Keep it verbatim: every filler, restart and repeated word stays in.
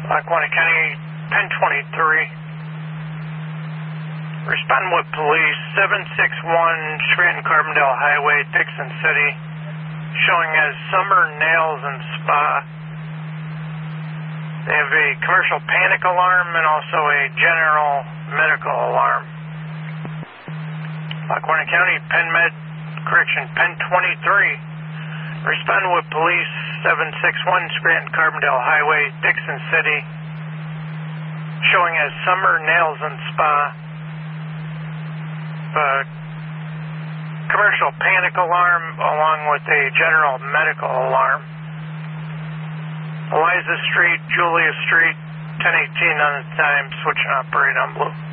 Lackawanna County, ten twenty-three. Responding with police, seven six one Scranton Carbondale Highway, Dixon City, showing as Summer Nails and Spa. They have a commercial panic alarm and also a general medical alarm. Lackawanna County, Penn Med, correction, Penn twenty-three. Responding with police, seven six one Scranton Carbondale Highway, Dixon City, showing as Summer Nails and Spa. Uh, commercial panic alarm along with a general medical alarm. Eliza Street, Julia Street, ten eighteen on the time, switching operate on blue.